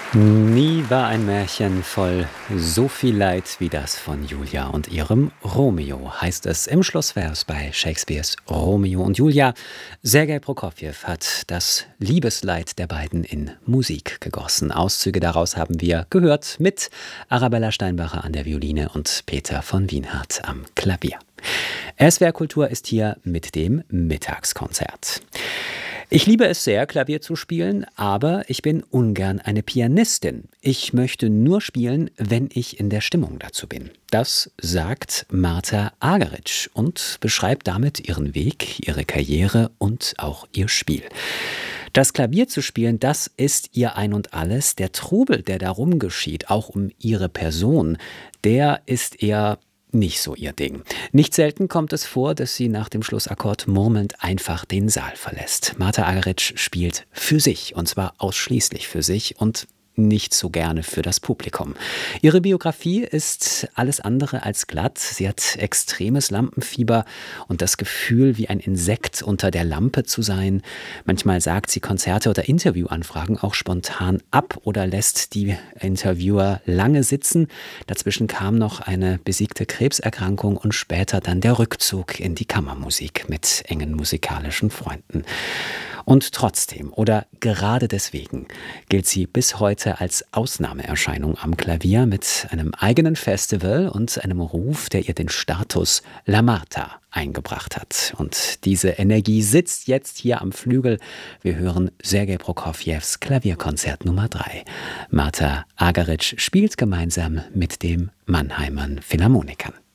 Nie war ein Märchen voll so viel Leid wie das von Julia und ihrem Romeo, heißt es im Schlussvers bei Shakespeares Romeo und Julia. Sergei Prokofjew hat das Liebesleid der beiden in Musik gegossen. Auszüge daraus haben wir gehört mit Arabella Steinbacher an der Violine und Peter von Wienhardt am Klavier. SWR Kultur ist hier mit dem Mittagskonzert. Ich liebe es sehr, Klavier zu spielen, aber ich bin ungern eine Pianistin. Ich möchte nur spielen, wenn ich in der Stimmung dazu bin. Das sagt Marta Argerich und beschreibt damit ihren Weg, ihre Karriere und auch ihr Spiel. Das Klavier zu spielen, das ist ihr Ein und Alles. Der Trubel, der darum geschieht, auch um ihre Person, der ist eher nicht so ihr Ding. Nicht selten kommt es vor, dass sie nach dem Schlussakkord murmelnd einfach den Saal verlässt. Marta Argerich spielt für sich, und zwar ausschließlich für sich und nicht so gerne für das Publikum. Ihre Biografie ist alles andere als glatt. Sie hat extremes Lampenfieber und das Gefühl, wie ein Insekt unter der Lampe zu sein. Manchmal sagt sie Konzerte oder Interviewanfragen auch spontan ab oder lässt die Interviewer lange sitzen. Dazwischen kam noch eine besiegte Krebserkrankung und später dann der Rückzug in die Kammermusik mit engen musikalischen Freunden. Und trotzdem oder gerade deswegen gilt sie bis heute als Ausnahmeerscheinung am Klavier mit einem eigenen Festival und einem Ruf, der ihr den Status La Marta eingebracht hat. Und diese Energie sitzt jetzt hier am Flügel. Wir hören Sergei Prokofjews Klavierkonzert Nummer 3. Marta Argerich spielt gemeinsam mit dem Mannheimern Philharmonikern.